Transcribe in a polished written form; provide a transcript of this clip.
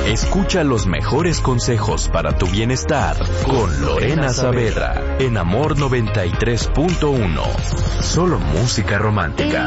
Escucha los mejores consejos para tu bienestar con Lorena Saavedra en Amor 93.1. Solo música romántica.